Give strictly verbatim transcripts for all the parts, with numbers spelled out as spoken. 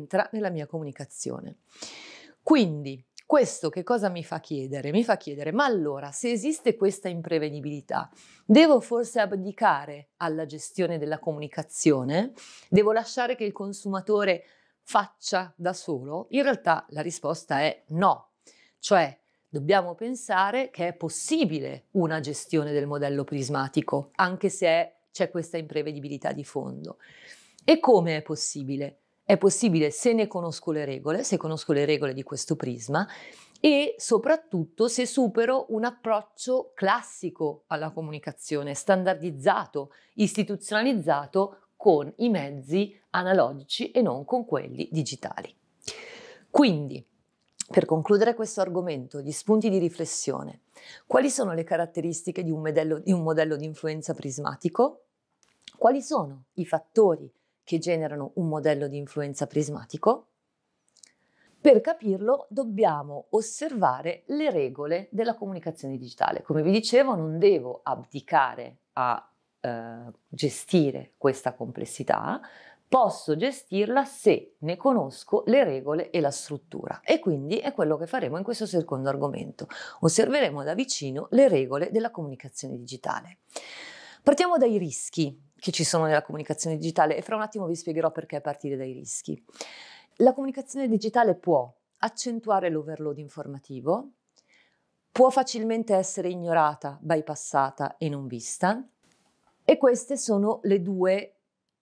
entra nella mia comunicazione. Quindi questo che cosa mi fa chiedere? Mi fa chiedere, ma allora se esiste questa imprevedibilità, devo forse abdicare alla gestione della comunicazione? Devo lasciare che il consumatore faccia da solo? In realtà la risposta è no, cioè dobbiamo pensare che è possibile una gestione del modello prismatico, anche se è, c'è questa imprevedibilità di fondo. E come è possibile? È possibile se ne conosco le regole, se conosco le regole di questo prisma e soprattutto se supero un approccio classico alla comunicazione, standardizzato, istituzionalizzato con i mezzi analogici e non con quelli digitali. Quindi, per concludere questo argomento, gli spunti di riflessione, quali sono le caratteristiche di un modello di un modello di influenza prismatico? Quali sono i fattori che generano un modello di influenza prismatico? Per capirlo dobbiamo osservare le regole della comunicazione digitale. Come vi dicevo, non devo abdicare a eh, gestire questa complessità, posso gestirla se ne conosco le regole e la struttura. E quindi è quello che faremo in questo secondo argomento. Osserveremo da vicino le regole della comunicazione digitale. Partiamo dai rischi che ci sono nella comunicazione digitale e fra un attimo vi spiegherò perché partire dai rischi. La comunicazione digitale può accentuare l'overload informativo, può facilmente essere ignorata, bypassata e non vista, e queste sono le due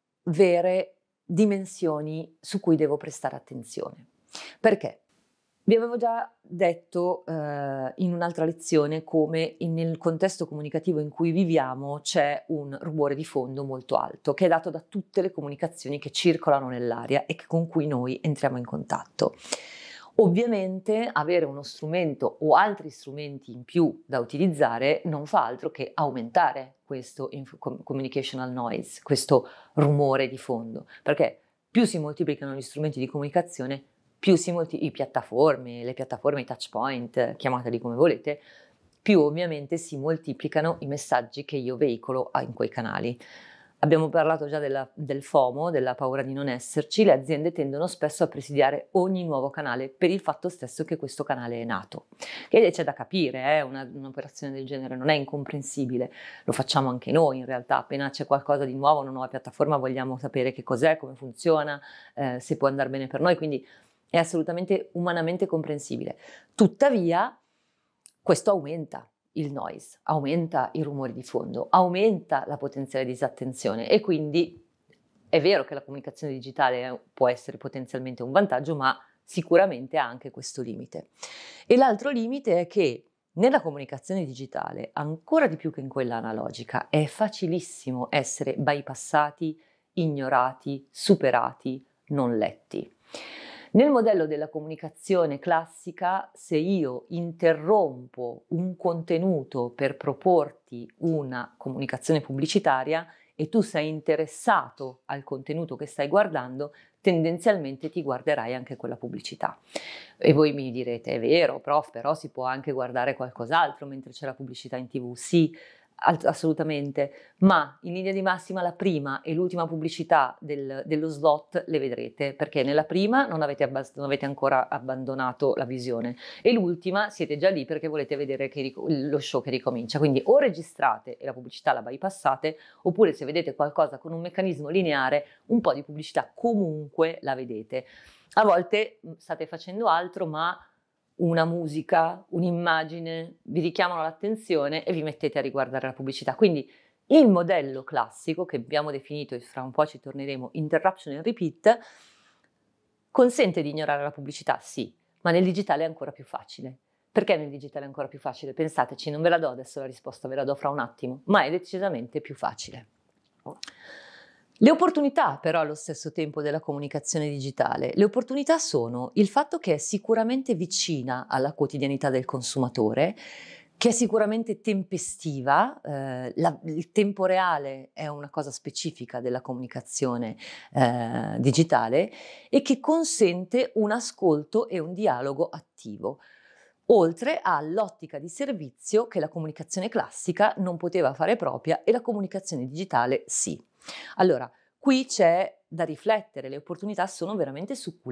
vere dimensioni su cui devo prestare attenzione. Perché? Vi avevo già detto eh, in un'altra lezione come in, nel contesto comunicativo in cui viviamo c'è un rumore di fondo molto alto che è dato da tutte le comunicazioni che circolano nell'aria e che, con cui noi entriamo in contatto. Ovviamente avere uno strumento o altri strumenti in più da utilizzare non fa altro che aumentare questo communicational noise, questo rumore di fondo, perché più si moltiplicano gli strumenti di comunicazione, più si molti- i piattaforme, le piattaforme, i touch point, chiamateli come volete, più ovviamente si moltiplicano i messaggi che io veicolo in quei canali. Abbiamo parlato già della, del FOMO, della paura di non esserci. Le aziende tendono spesso a presidiare ogni nuovo canale per il fatto stesso che questo canale è nato. E c'è da capire, eh? Una, un'operazione del genere non è incomprensibile, lo facciamo anche noi in realtà, appena c'è qualcosa di nuovo, una nuova piattaforma, vogliamo sapere che cos'è, come funziona, eh, se può andare bene per noi, quindi è assolutamente umanamente comprensibile. Tuttavia, questo aumenta il noise, aumenta i rumori di fondo, aumenta la potenziale disattenzione e quindi è vero che la comunicazione digitale può essere potenzialmente un vantaggio, ma sicuramente ha anche questo limite. E l'altro limite è che nella comunicazione digitale, ancora di più che in quella analogica, è facilissimo essere bypassati, ignorati, superati, non letti. Nel modello della comunicazione classica, se io interrompo un contenuto per proporti una comunicazione pubblicitaria e tu sei interessato al contenuto che stai guardando, tendenzialmente ti guarderai anche quella pubblicità. E voi mi direte, è vero, prof, però si può anche guardare qualcos'altro mentre c'è la pubblicità in tivù. Sì, assolutamente, ma in linea di massima la prima e l'ultima pubblicità del, dello slot le vedrete, perché nella prima non avete, abbast- non avete ancora abbandonato la visione e l'ultima siete già lì perché volete vedere che ric- lo show che ricomincia, quindi o registrate e la pubblicità la bypassate, oppure se vedete qualcosa con un meccanismo lineare, un po' di pubblicità comunque la vedete. A volte state facendo altro, ma una musica, un'immagine, vi richiamano l'attenzione e vi mettete a riguardare la pubblicità. Quindi il modello classico, che abbiamo definito e fra un po' ci torneremo, interruption and repeat, consente di ignorare la pubblicità, sì, ma nel digitale è ancora più facile. Perché nel digitale è ancora più facile? Pensateci, non ve la do adesso la risposta, ve la do fra un attimo, ma è decisamente più facile. Le opportunità però allo stesso tempo della comunicazione digitale, le opportunità sono il fatto che è sicuramente vicina alla quotidianità del consumatore, che è sicuramente tempestiva, eh, la, il tempo reale è una cosa specifica della comunicazione eh, digitale e che consente un ascolto e un dialogo attivo, oltre all'ottica di servizio che la comunicazione classica non poteva fare propria e la comunicazione digitale sì. Allora, qui c'è da riflettere, le opportunità sono veramente succulente.